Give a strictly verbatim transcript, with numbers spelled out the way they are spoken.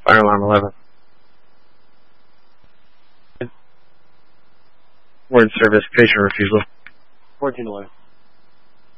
Fire alarm eleven. Word service, patient refusal. fourteen eleven.